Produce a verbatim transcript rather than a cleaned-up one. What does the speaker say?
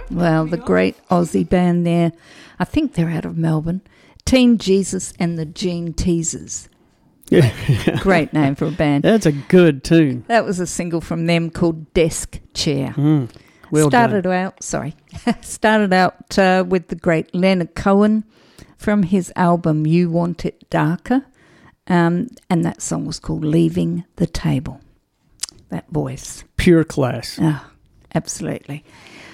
Well, the great Aussie band there, I think they're out of Melbourne, Teen Jesus and the Gene Teasers. Yeah. Great name for a band. That's a good tune. That was a single from them called Desk Chair. Mm, well started done. out, sorry, started out uh, with the great Leonard Cohen from his album You Want It Darker, um, and that song was called Leaving the Table. That voice. Pure class. Oh, absolutely.